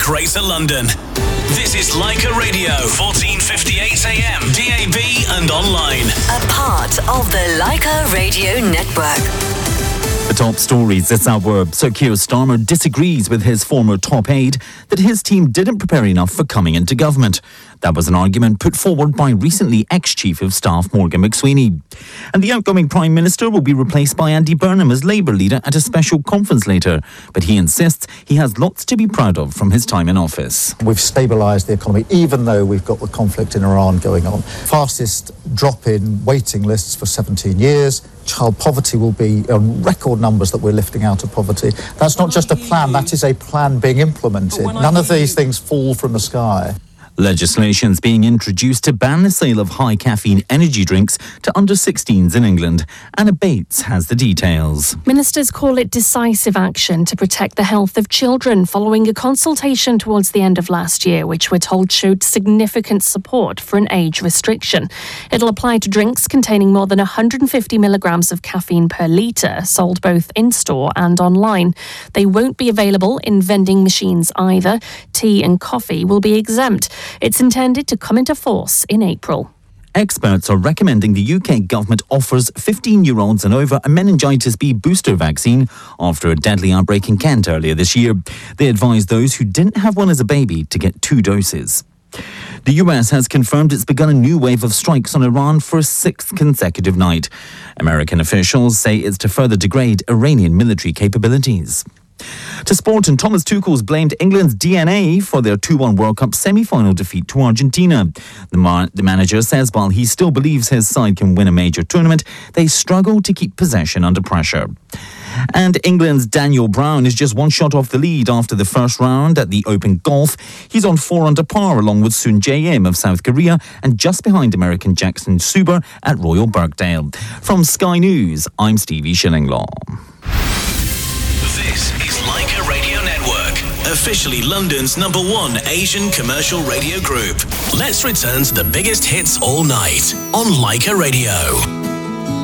Greater London. This is Leica Radio, 1458 AM, DAB and online. A part of the Leica Radio Network. The top stories this hour. Sir Keir Starmer disagrees with his former top aide that his team didn't prepare enough for coming into government. That was an argument put forward by recently ex-Chief of Staff Morgan McSweeney. And the outgoing Prime Minister will be replaced by Andy Burnham as Labour leader at a special conference later. But he insists he has lots to be proud of from his time in office. We've stabilised the economy, even though we've got the conflict in Iran going on. Fastest drop in waiting lists for 17 years. Child poverty will be record numbers that we're lifting out of poverty. That's not just a plan, that is a plan being implemented. None of these things fall from the sky. Legislation is being introduced to ban the sale of high-caffeine energy drinks to under-16s in England. Anna Bates has the details. Ministers call it decisive action to protect the health of children following a consultation towards the end of last year, which we're told showed significant support for an age restriction. It'll apply to drinks containing more than 150 milligrams of caffeine per litre, sold both in-store and online. They won't be available in vending machines either. Tea and coffee will be exempt. It's intended to come into force in April. Experts are recommending the UK government offers 15-year-olds and over a meningitis B booster vaccine after a deadly outbreak in Kent earlier this year. They advise those who didn't have one as a baby to get 2 doses. The US has confirmed it's begun a new wave of strikes on Iran for a 6th consecutive night. American officials say it's to further degrade Iranian military capabilities. To sport, and Thomas Tuchel's blamed England's DNA for their 2-1 World Cup semi-final defeat to Argentina. The manager says while he still believes his side can win a major tournament, they struggle to keep possession under pressure. And England's Daniel Brown is just 1 shot off the lead after the first round at the Open Golf. He's on 4 under par along with Soon Jae-im of South Korea and just behind American Jackson Suber at Royal Birkdale. From Sky News, I'm Stevie Shillinglaw. This is Leica Radio Network, officially London's #1 Asian commercial radio group. Let's return to the biggest hits all night on Leica Radio.